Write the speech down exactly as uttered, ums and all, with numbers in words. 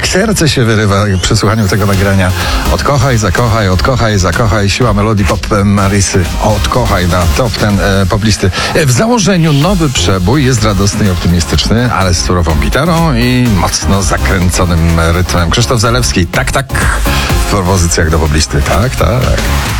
serce się wyrywa przy słuchaniu tego nagrania. Odkochaj, zakochaj, odkochaj, zakochaj. Siła melodii pop Marysy. Odkochaj na top ten e, pop listy. E, w założeniu nowy przebój jest radosny i optymistyczny, ale z surową gitarą i mocno zakręconym rytmem. Krzysztof Zalewski. Tak, tak. W propozycjach do pop listy. Tak, tak.